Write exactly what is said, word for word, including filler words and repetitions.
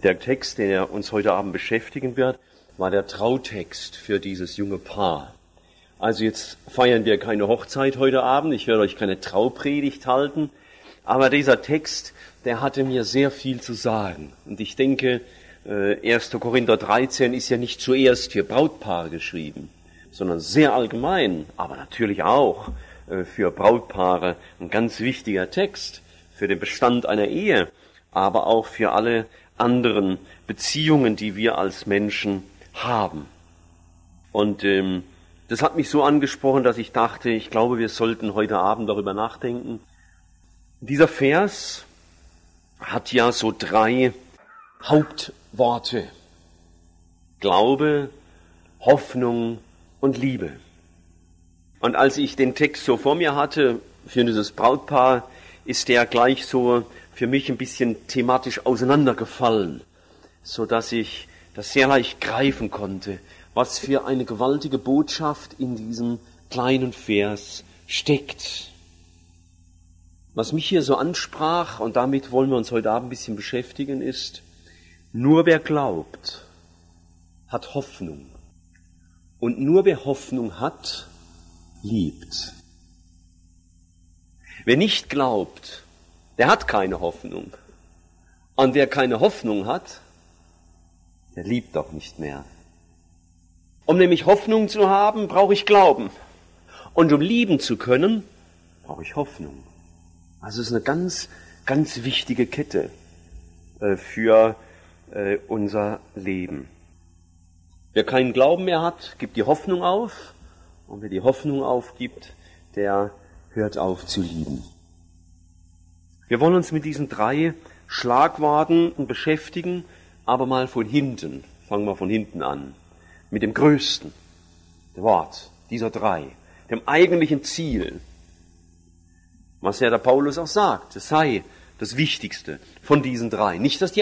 Der Text, der uns heute Abend beschäftigen wird, war der Trautext für dieses junge Paar. Also jetzt feiern wir keine Hochzeit heute Abend, ich werde euch keine Traupredigt halten, aber dieser Text, der hatte mir sehr viel zu sagen. Und ich denke, erster Korinther dreizehn ist ja nicht zuerst für Brautpaare geschrieben, sondern sehr allgemein, aber natürlich auch für Brautpaare ein ganz wichtiger Text für den Bestand einer Ehe, aber auch für alle anderen Beziehungen, die wir als Menschen haben. Und ähm, das hat mich so angesprochen, dass ich dachte, ich glaube, wir sollten heute Abend darüber nachdenken. Dieser Vers hat ja so drei Hauptworte: Glaube, Hoffnung und Liebe. Und als ich den Text so vor mir hatte, für dieses Brautpaar, ist der gleich so für mich ein bisschen thematisch auseinandergefallen, so dass ich das sehr leicht greifen konnte, was für eine gewaltige Botschaft in diesem kleinen Vers steckt. Was mich hier so ansprach, und damit wollen wir uns heute Abend ein bisschen beschäftigen, ist: Nur wer glaubt, hat Hoffnung. Und nur wer Hoffnung hat, liebt. Wer nicht glaubt, der hat keine Hoffnung. Und wer keine Hoffnung hat, der liebt auch nicht mehr. Um nämlich Hoffnung zu haben, brauche ich Glauben. Und um lieben zu können, brauche ich Hoffnung. Also es ist eine ganz, ganz wichtige Kette äh, für äh, unser Leben. Wer keinen Glauben mehr hat, gibt die Hoffnung auf. Und wer die Hoffnung aufgibt, der hört auf zu lieben. Wir wollen uns mit diesen drei Schlagworten beschäftigen, aber mal von hinten. Fangen wir von hinten an. Mit dem größten Wort dieser drei, dem eigentlichen Ziel. Was ja der Paulus auch sagt, es sei das Wichtigste von diesen drei. Nicht, dass die